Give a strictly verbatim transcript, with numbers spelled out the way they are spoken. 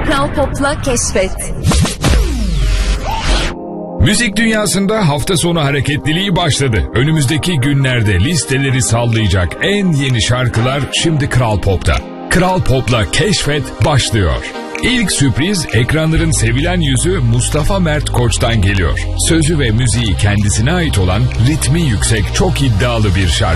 Kral Pop'la keşfet. Müzik dünyasında hafta sonu hareketliliği başladı. Önümüzdeki günlerde listeleri sallayacak en yeni şarkılar şimdi Kral Pop'ta. Kral Pop'la keşfet başlıyor. İlk sürpriz ekranların sevilen yüzü Mustafa Mert Koç'tan geliyor. Sözü ve müziği kendisine ait olan ritmi yüksek çok iddialı bir şarkı.